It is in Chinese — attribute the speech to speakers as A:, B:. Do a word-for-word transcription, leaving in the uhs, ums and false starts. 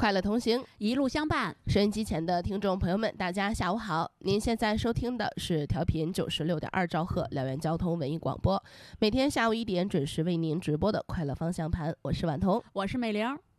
A: 快乐同行，
B: 一路相伴。
A: 收音机前的听众朋友们，大家下午好！您现在收听的是调频九十六点二兆赫辽源交通文艺广播，每天下午一点准时为您直播的快乐方向盘。我是婉彤，
B: 我是美玲。